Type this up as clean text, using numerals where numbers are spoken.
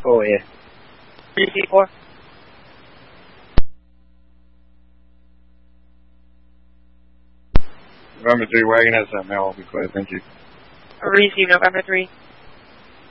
4, yeah. 3C4. November 3, wagon has that mail, I'll be clear, thank you. Receive November 3.